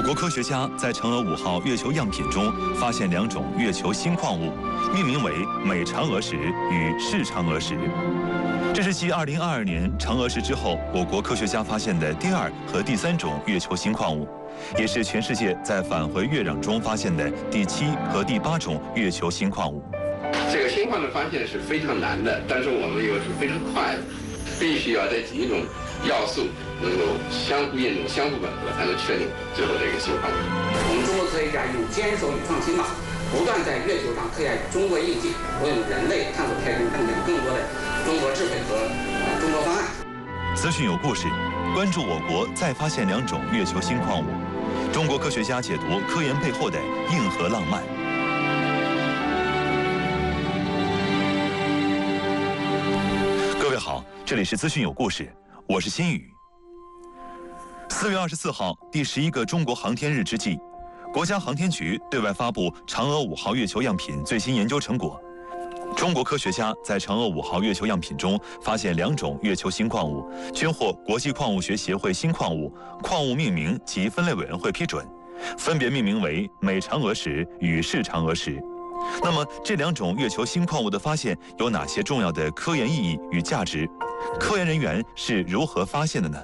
国科学家在嫦娥5号月球样品中发现2种月球新矿物，命名为美嫦娥石与视嫦娥石。这是继2022年嫦娥石之后，我国科学家发现的第2和第3种月球新矿物，也是全世界在返回月壤中发现的第7和第8种月球新矿物。 这个新矿的发现是非常难的，但是我们又是非常快的，必须要这几种要素能够相互印证、相互吻合，才能确定最后这个新矿物。 我们中国科学家用坚守与创新吧，不断在月球上刻下中国印记，为人类探索太空贡献更多的中国智慧和中国方案。 资讯有故事，关注我国再发现2种月球新矿物，中国科学家解读科研背后的硬核浪漫。各位好，这里是资讯有故事，我是新宇。4月24号，第11个中国航天日之际，国家航天局对外发布嫦娥5号月球样品最新研究成果。中国科学家在嫦娥5号月球样品中发现2种月球新矿物，均获国际矿物学协会新矿物矿物命名及分类委员会批准，分别命名为美嫦娥石与视嫦娥石。那么，这2种月球新矿物的发现有哪些重要的科研意义与价值？科研人员是如何发现的呢？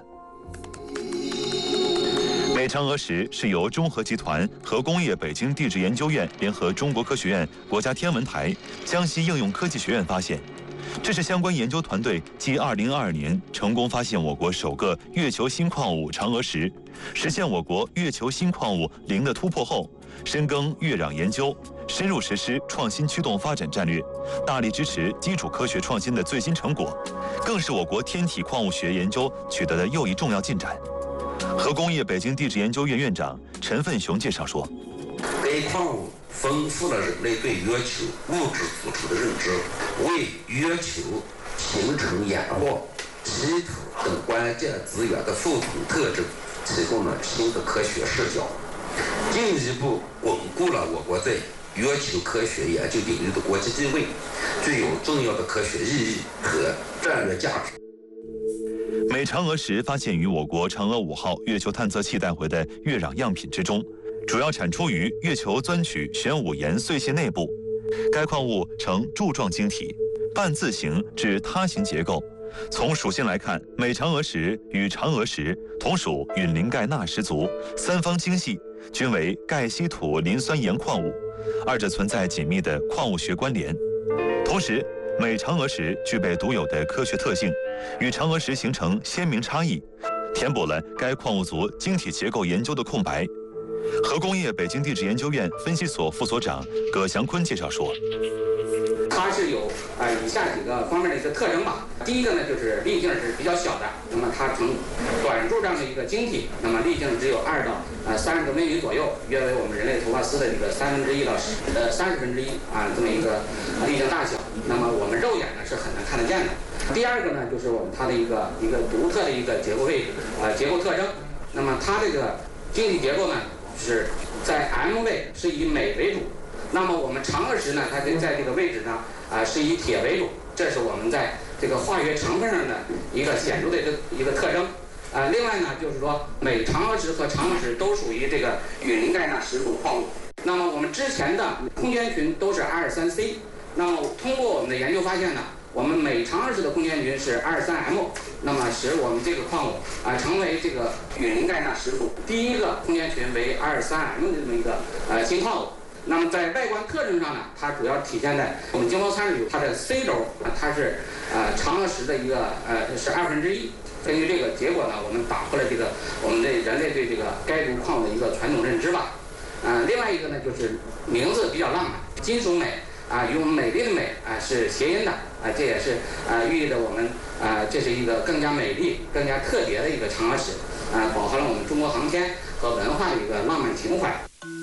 美嫦娥石是由中核集团和工业北京地质研究院联合中国科学院、国家天文台、江西应用科技学院发现。这是相关研究团队继2022年成功发现我国首个月球新矿物嫦娥石，实现我国月球新矿物零的突破后，深耕月壤研究，深入实施创新驱动发展战略，大力支持基础科学创新的最新成果，更是我国天体矿物学研究取得的又一重要进展。核工业北京地质研究院院长陈奋雄介绍说， 该矿物丰富了人类对月球物质组成的认知，为月球形成氧化、稀土等关键资源的复同特征提供了新的科学视角，进一步巩固了我国在月球科学研究领域的国际地位，具有重要的科学意义和战略价值。 美嫦娥石发现于我国嫦娥5号月球探测器带回的月壤样品之中，主要产出于月球钻取玄武岩碎屑内部。该矿物呈柱状晶体，半字形至他形结构。从属性来看，美嫦娥石与嫦娥石同属允磷钙钠石族，三方晶系，均为钙稀土磷酸盐矿物，二者存在紧密的矿物学关联。同时，美嫦娥石具备独有的科学特性，与嫦娥石形成鲜明差异，填补了该矿物族晶体结构研究的空白。核工业北京地质研究院分析所副所长葛祥坤介绍说， 它是有以下几个方面的一个特征吧。第一个呢，就是粒径是比较小的，那么它呈短柱状的一个晶体，那么粒径只有2到30个微米左右，约为我们人类头发丝的这个1/3到1/30这么一个粒径大小。那么我们肉眼呢是很难看得见的。第二个呢，就是我们它的一个独特的一个结构位置结构特征。那么它这个晶体结构呢是在 M 位是以镁为主。那么我们嫦娥石呢，它在这个位置上是以铁为主，这是我们在这个化学成分上的一个显著的一个特征。另外呢，就是说美嫦娥石和嫦娥石都属于这个允磷钙钠石属矿物。那么我们之前的空间群都是 223C， 那么通过我们的研究发现呢，我们美嫦娥石的空间群是 23M， 那么使我们这个矿物成为这个允磷钙钠石属第一个空间群为 23M 的这么一个新矿物。那么在外观特征上呢，它主要体现在我们经络参数，它的 C 轴它是嫦娥石的一个是1/2。根据这个结果呢，我们打破了我们人类对这个该族矿物的一个传统认知吧。另外一个呢，就是名字比较浪漫，金属镁与我们美丽的美是谐音的这也是寓意着我们这是一个更加美丽、更加特别的一个嫦娥石，饱含了我们中国航天和文化的一个浪漫情怀。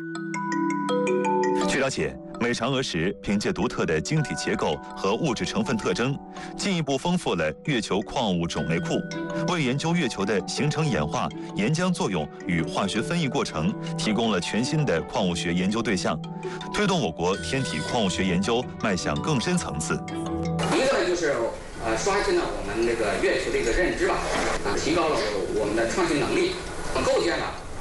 据了解，美嫦娥石凭借独特的晶体结构和物质成分特征，进一步丰富了月球矿物种类库，为研究月球的形成演化、岩浆作用与化学分异过程提供了全新的矿物学研究对象，推动我国天体矿物学研究迈向更深层次。 一个呢就是刷新了我们这个月球的一个认知吧，提高了我们的创新能力，构建了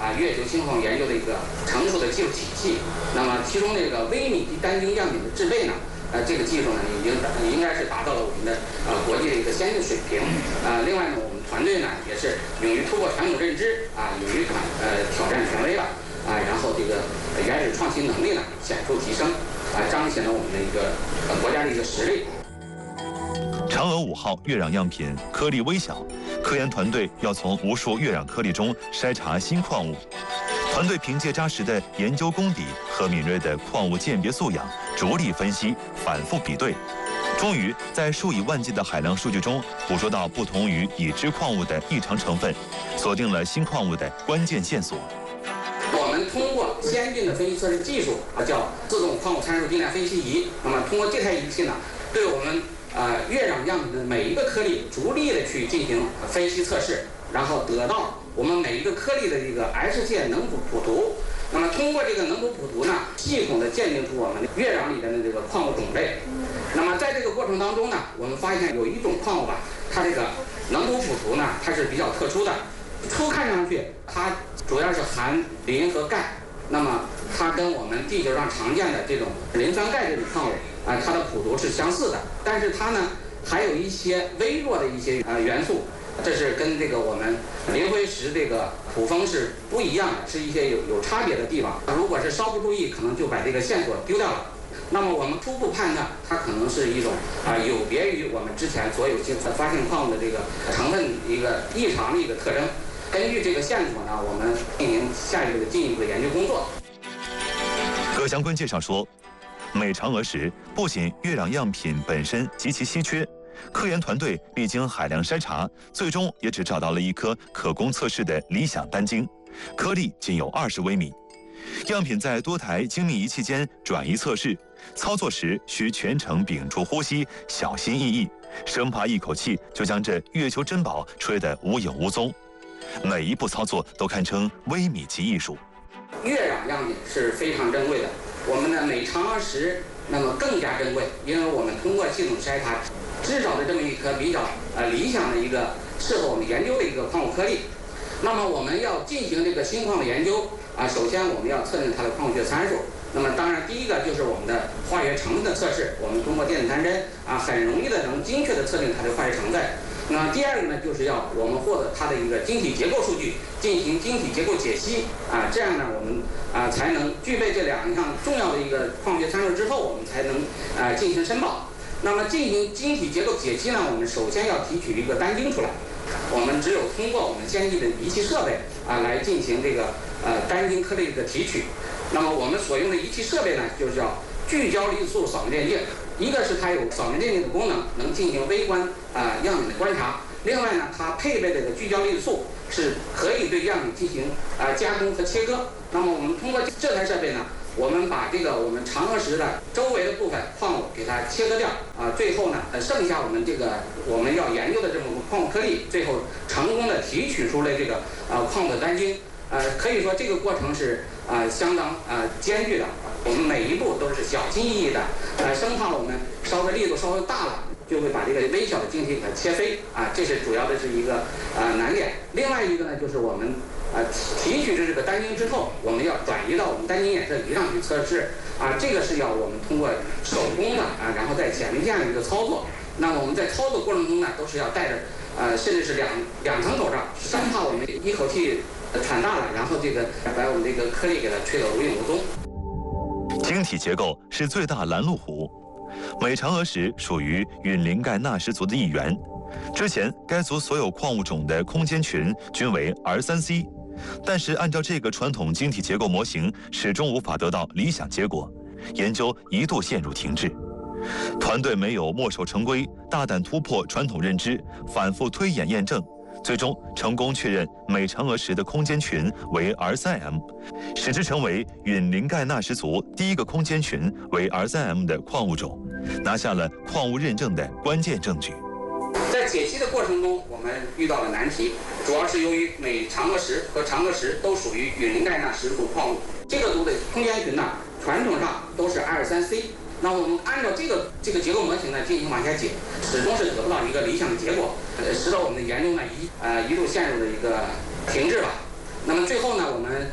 月球新矿物研究的一个成熟的技术体系。那么其中这个微米级单晶样品的制备呢，这个技术呢应该是达到了我们的国际的一个先进水平。另外呢，我们团队呢也是勇于突破传统认知勇于挑战权威了然后这个原始创新能力呢显著提升彰显了我们的一个国家的一个实力。 嫦娥5号月壤样品颗粒微小，科研团队要从无数月壤颗粒中筛查新矿物。团队凭借扎实的研究功底和敏锐的矿物鉴别素养，逐粒分析，反复比对，终于在数以万计的海量数据中捕捉到不同于已知矿物的异常成分，锁定了新矿物的关键线索。 我们通过先进的分析测试技术叫自动矿物参数定量分析仪。那么通过这台仪器呢，对我们月壤样品的每一个颗粒逐粒的去进行分析测试，然后得到我们每一个颗粒的这个 H 线能谱谱图。那么通过这个能谱谱图呢，系统的鉴定出我们月壤里边的这个矿物种类。那么在这个过程当中呢，我们发现有一种矿物吧，它这个能谱谱图呢，它是比较特殊的。初看上去，它主要是含磷和钙。那么它跟我们地球上常见的这种磷酸钙这种矿物它的谱图是相似的，但是它呢还有一些微弱的一些元素，这是跟这个我们磷灰石这个谱峰是不一样的，是一些有差别的地方。如果是稍不注意，可能就把这个线索丢掉了。那么我们初步判断，它可能是一种有别于我们之前所有发现矿物的这个成分一个异常的一个特征。根据这个线索呢，我们进行下一步的进一步的研究工作。 葛祥坤介绍说，美嫦娥石不仅月壤样品本身极其稀缺，科研团队历经海量筛查，最终也只找到了一颗可供测试的理想单晶，颗粒仅有20微米。样品在多台精密仪器间转移测试，操作时需全程屏住呼吸，小心翼翼，生怕一口气就将这月球珍宝吹得无影无踪。每一步操作都堪称微米级艺术。 月壤样品是非常珍贵的，我们的美嫦娥石那么更加珍贵，因为我们通过系统筛查，制造的这么一颗比较理想的一个适合我们研究的一个矿物颗粒。那么我们要进行这个新矿物研究首先我们要测定它的矿物学参数。那么当然第一个就是我们的化学成分的测试，我们通过电子探针很容易的能精确的测定它的化学成分。那第二个呢，就是要我们获得它的一个晶体结构数据，进行晶体结构解析这样呢，我们才能具备这2项重要的一个矿学参数之后，我们才能进行申报。那么进行晶体结构解析呢，我们首先要提取一个单晶出来。我们只有通过我们先进的仪器设备来进行这个单晶颗粒的提取。那么我们所用的仪器设备呢，就是叫聚焦粒子束扫描电镜。一个是它有扫描电镜的功能，能进行微观样品的观察。另外呢，它配备的这个聚焦粒子束是可以对样品进行加工和切割。那么我们通过这台设备呢，我们把这个我们嫦娥石的周围的部分矿物给它切割掉最后呢，剩下我们这个我们要研究的这么矿物颗粒，最后成功的提取出来这个矿物的单晶。可以说这个过程是相当艰巨的，我们每一步都是小心翼翼的生怕我们稍微力度稍微大了，就会把这个微小的晶体给它切飞这是主要的是一个难点。另外一个呢，就是我们提取这个单晶之后，我们要转移到我们单晶检测仪上去测试这个是要我们通过手工的然后在显微镜的一个操作。那么我们在操作过程中呢，都是要带着甚至是两层口罩，生怕我们一口气产大了，然后这个把我们这个颗粒给它吹得无影无踪。 晶体结构是最大拦路虎。美嫦娥石属于允磷钙钠石族的一员，之前该族所有矿物种的空间群均为 R3C， 但是按照这个传统晶体结构模型，始终无法得到理想结果，研究一度陷入停滞。团队没有墨守成规，大胆突破传统认知，反复推演验证，最终成功确认美嫦娥石的空间群为 R3M， 使之成为允磷钙钠石族第一个空间群为 R3M 的矿物种，拿下了矿物认证的关键证据。 在解析的过程中，我们遇到了难题，主要是由于美嫦娥石和嫦娥石都属于允磷钙钠石族矿物，这个族的空间群呢，传统上都是 R3C。那我们按照这个结构模型呢进行往下解，始终是得不到一个理想的结果，使得我们的研究呢一度陷入了一个停滞吧。那么最后呢，我们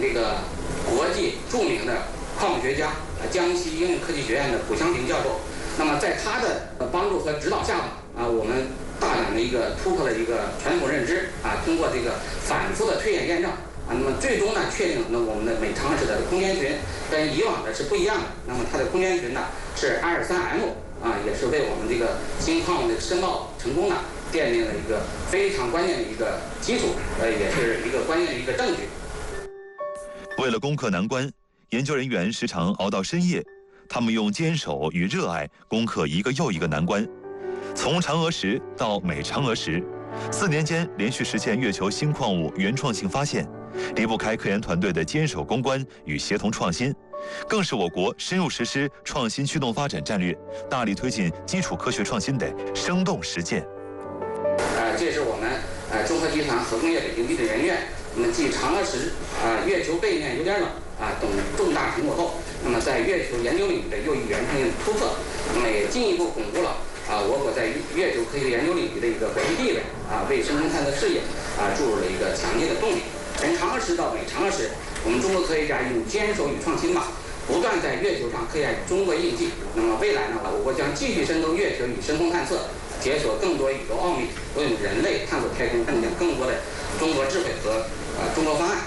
这个国际著名的矿物学家，江西应用科技学院的卜湘平教授。那么在他的帮助和指导下我们大胆的一个突破了一个传统认知通过这个反复的推演验证那么最终呢确定我们的镁长石的空间群跟以往的是不一样的。那么它的空间群呢是 R3M 也是为我们这个新矿物的申报成功呢奠定了一个非常关键的一个基础，也是一个关键的一个证据。 为了攻克难关，研究人员时常熬到深夜，他们用坚守与热爱攻克一个又一个难关。从嫦娥石到镁嫦娥石，4年间连续实现月球新矿物原创性发现，离不开科研团队的坚守攻关与协同创新，更是我国深入实施创新驱动发展战略，大力推进基础科学创新的生动实践。 这是我们中核集团核工业北京地质研究院，那么继嫦娥石月球背面有点冷等重大成果后，那么在月球研究领域的又一原创性突破，那么也进一步巩固了我国在月球科学研究领域的一个国际地位为深空探测事业注入了一个强劲的动力。从嫦娥石到镁嫦娥石，我们中国科学家用坚守与创新不断在月球上刻下中国印记。那么未来呢，我国将继续深耕月球与深空探测，解锁更多宇宙奥秘，为人类探索太空贡献更多的中国智慧和中国方案。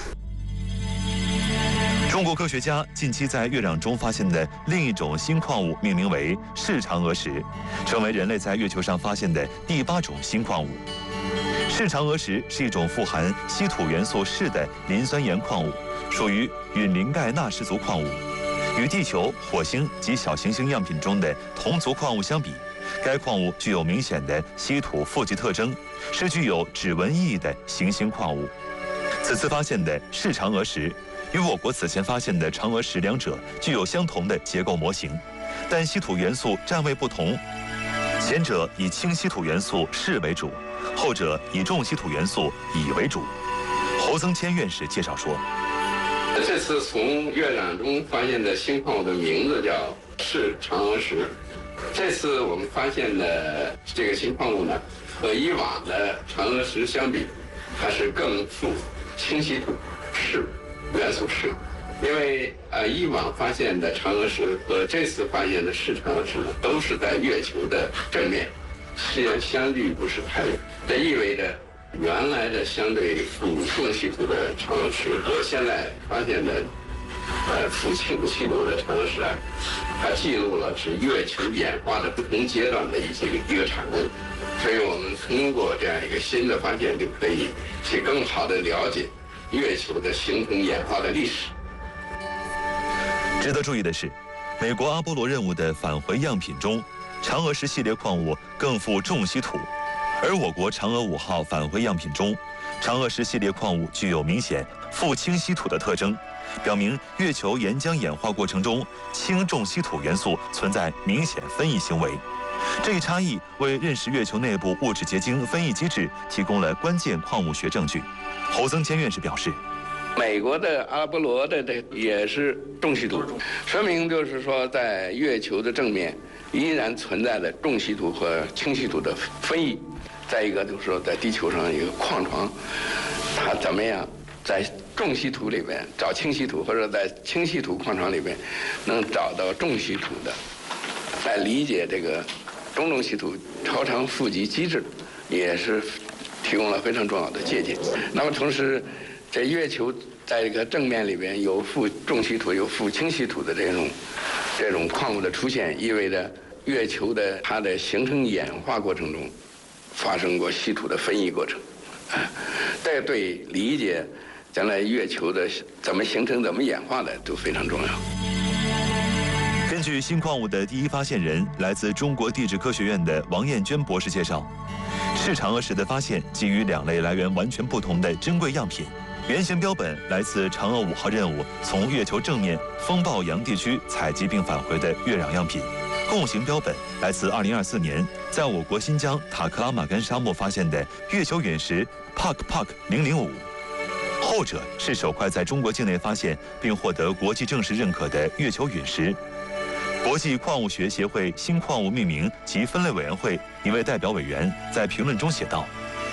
中国科学家近期在月壤中发现的另一种新矿物命名为视嫦娥石，成为人类在月球上发现的第8种新矿物。视嫦娥石是一种富含稀土元素铯的磷酸盐矿物，属于允磷钙钠氏族矿物。与地球、火星及小行星样品中的同族矿物相比，该矿物具有明显的稀土富集特征，是具有指纹意义的行星矿物。此次发现的视嫦娥石与我国此前发现的嫦娥石两者具有相同的结构模型，但稀土元素占位不同，前者以轻稀土元素铯为主，后者以重稀土元素乙为主。侯增谦院士介绍说， 这次从月壤中发现的新矿物的名字叫视嫦娥石。这次我们发现的这个新矿物呢，和以往的嫦娥石相比，它是更富轻稀土铯元素铯。因为以往发现的嫦娥石和这次发现的视嫦娥石呢，都是在月球的正面，实际上相距不是太远。这意味着原来的相对富重稀土的嫦娥石和现在发现的富轻稀土的嫦娥石它记录了是月球演化的不同阶段的一个产物。所以我们通过这样一个新的发现，就可以去更好地了解月球的形成演化的历史。 值得注意的是，美国阿波罗任务的返回样品中，嫦娥石系列矿物更富重稀土，而我国嫦娥5号返回样品中，嫦娥石系列矿物具有明显富轻稀土的特征，表明月球岩浆演化过程中轻重稀土元素存在明显分异行为。这一差异为认识月球内部物质结晶分异机制提供了关键矿物学证据。侯增谦院士表示， 美国的阿波罗的也是重稀土，说明就是说在月球的正面依然存在着重稀土和轻稀土的分异。再一个就是说，在地球上一个矿床，它怎么样在重稀土里面找轻稀土，或者在轻稀土矿床里面能找到重稀土的，来理解这个中稀土超长富集机制，也是提供了非常重要的借鉴。那么同时，这月球在这个正面里边有富重稀土、有富轻稀土的这种矿物的出现，意味着月球的它的形成演化过程中发生过稀土的分异过程。这对理解将来月球的怎么形成、怎么演化的都非常重要。 根据新矿物的第一发现人来自中国地质科学院的王艳娟博士介绍，视嫦娥石的发现基于2类来源完全不同的珍贵样品。原型标本来自嫦娥5号任务从月球正面风暴洋地区采集并返回的月壤样品，共型标本来自2024年在我国新疆塔克拉玛干沙漠发现的月球陨石 PAK 005。后者是首块在中国境内发现并获得国际正式认可的月球陨石。国际矿物学协会新矿物命名及分类委员会一位代表委员在评论中写道：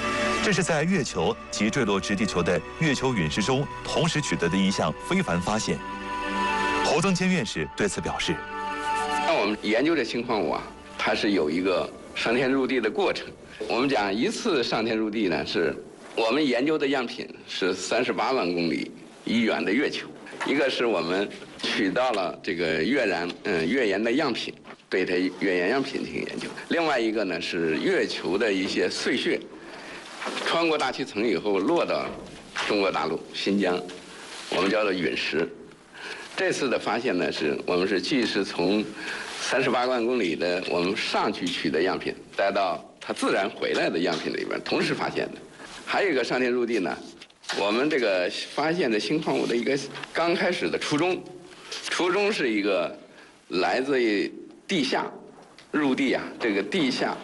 这是在月球及坠落至地球的月球陨石中同时取得的一项非凡发现。侯增谦院士对此表示：“ 那我们研究这氢矿物啊，它是有一个上天入地的过程。我们讲一次上天入地呢，是我们研究的样品是38万公里以远的月球，一个是我们取到了这个月岩的样品，对它月岩样品进行研究；另外一个呢是月球的一些碎屑，穿过大气层以后落到中国大陆新疆，我们叫做陨石。这次的发现呢，我们既是从38万公里的我们上去取的样品，带到它自然回来的样品里边同时发现的。还有一个上天入地呢，我们这个发现的氢矿物的一个刚开始的初衷是一个来自于地下入地啊，这个地下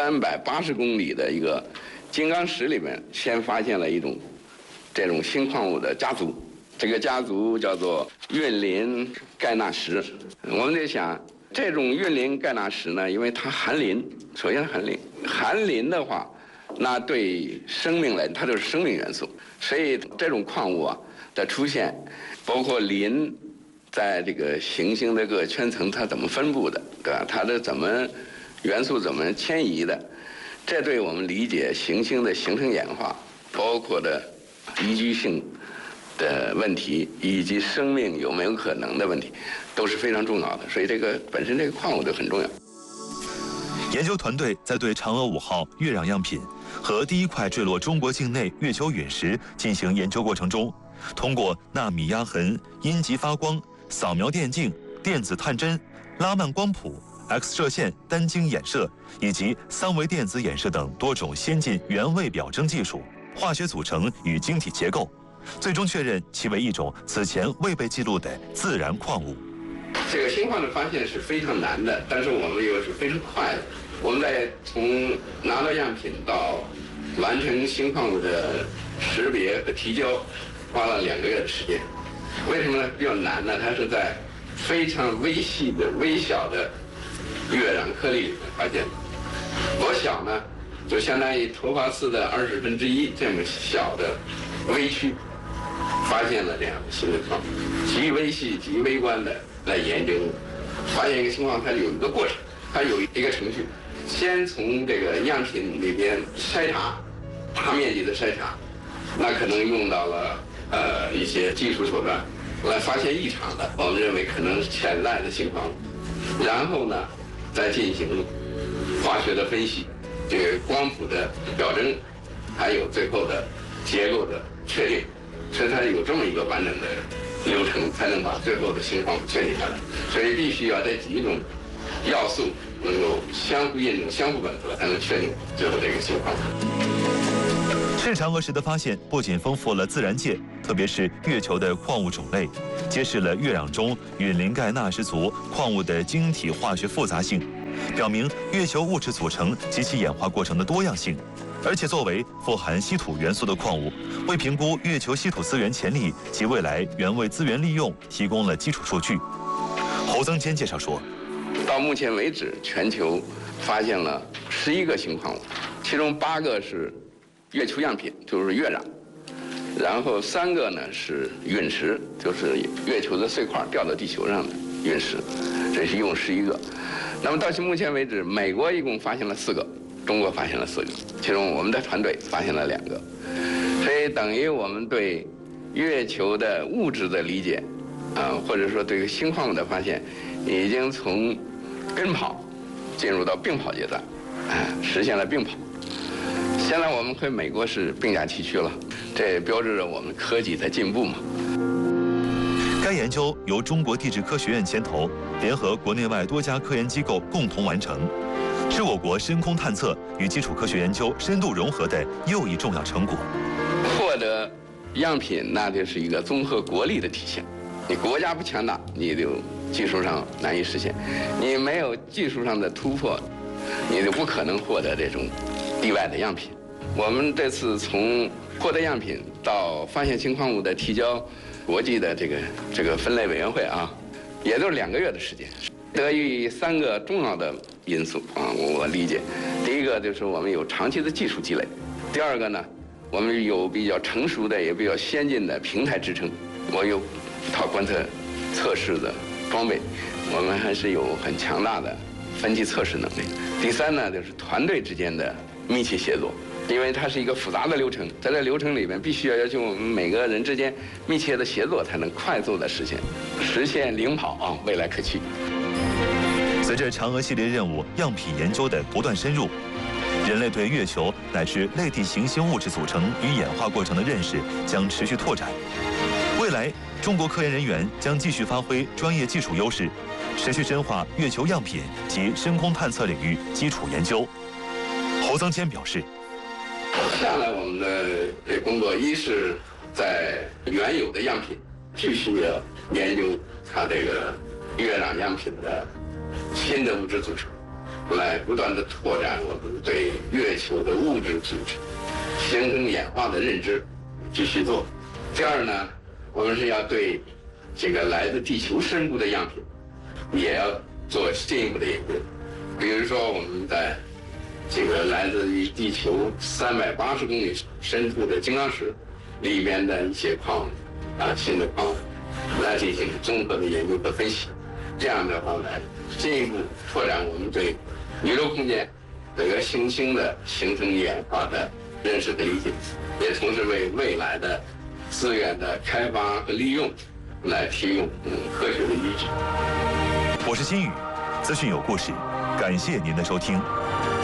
380公里的一个金刚石里面，先发现了一种这种氢矿物的家族，这个家族叫做运磷钙钠石。我们在想，这种运磷钙钠石呢，因为它含磷，首先含磷的话，那对生命来，它就是生命元素。所以这种矿物啊的出现，包括磷在这个行星的各个圈层它怎么分布的，对吧？它的元素怎么迁移的，这对我们理解行星的形成演化，包括的宜居性的问题，以及生命有没有可能的问题，都是非常重要的。所以本身这个矿物就很重要。 研究团队在对嫦娥5号月壤样品和第一块坠落中国境内月球陨石进行研究过程中，通过纳米压痕、阴极发光、扫描电镜、电子探针、拉曼光谱、X 射线单晶衍射以及3维电子衍射等多种先进原位表征技术，化学组成与晶体结构，最终确认其为一种此前未被记录的自然矿物。 这个氢矿的发现是非常难的，但是我们又是非常快的。我们在从拿到样品到完成氢矿物的识别和提交，花了2个月的时间。为什么呢？比较难呢？它是在非常微细的、微小的月壤颗粒里面发现的。多小呢？就相当于头发丝的1/20这么小的微区，发现了这样的新的矿物，极微细、极微观的来研究，发现一个情况，它有一个过程，它有一个程序。先从这个样品里边筛查，大面积的筛查，那可能用到了一些技术手段来发现异常的，我们认为可能潜在的情况，然后呢再进行化学的分析，这个光谱的表征，还有最后的结构的确定，所以它有这么一个完整的流程，才能把最后的情况确定下来。所以必须要这几种要素能够相互印证、相互吻合，才能确定最后这个情况。 赤嫦娥石的发现不仅丰富了自然界，特别是月球的矿物种类，揭示了月壤中陨磷钙钠石族矿物的晶体化学复杂性，表明月球物质组成及其演化过程的多样性。而且作为富含稀土元素的矿物，为评估月球稀土资源潜力及未来原位资源利用提供了基础数据。侯增谦介绍说， 到目前为止，全球发现了11个氢矿物，其中8个是月球样品，就是月壤，然后3个呢是陨石，就是月球的碎块掉到地球上的陨石，这是一共11个。那么到目前为止，美国一共发现了4个，中国发现了4个，其中我们的团队发现了2个，所以等于我们对月球的物质的理解，或者说对氢矿物的发现，已经从跟跑进入到并跑阶段，实现了并跑。现在我们和美国是并驾齐驱了，这也标志着我们科技在进步嘛。 该研究由中国地质科学院牵头，联合国内外多家科研机构共同完成，是我国深空探测与基础科学研究深度融合的又一重要成果。 获得样品，那就是一个综合国力的体现。你国家不强大，你就技术上难以实现；你没有技术上的突破，你就不可能获得这种地外的样品。我们这次从获得样品到发现氢矿物的提交国际的这个分类委员会啊，也都是2个月的时间。得益于3个重要的因素啊，我理解。第一个就是我们有长期的技术积累， 第二个呢，我们有比较成熟的也比较先进的平台支撑，我有一套观测测试的装备，我们还是有很强大的分级测试能力。第三呢，就是团队之间的密切协作，因为它是一个复杂的流程，在这流程里面必须要求我们每个人之间密切的协作，才能快速的实现领跑啊，未来可期。 随着嫦娥系列任务样品研究的不断深入，人类对月球乃至类地行星物质组成与演化过程的认识将持续拓展。未来，中国科研人员将继续发挥专业技术优势，持续深化月球样品及深空探测领域基础研究。侯增坚表示， 下来我们的工作，一是在原有的样品继续要研究它这个月壤样品的新的物质组成，来不断的拓展我们对月球的物质组成、形成演化的认知，继续做。第二呢，我们是要对这个来自地球深部的样品，也要做进一步的研究。比如说，我们在这个来自于地球380公里深处的金刚石里边的一些矿物新的矿物，来进行综合的研究和分析。这样的话，来进一步拓展我们对宇宙空间整个行星的形成演化的认识和理解，也同时为未来的资源的开发和利用来提供科学的依据。 我是金宇，资讯有故事，感谢您的收听。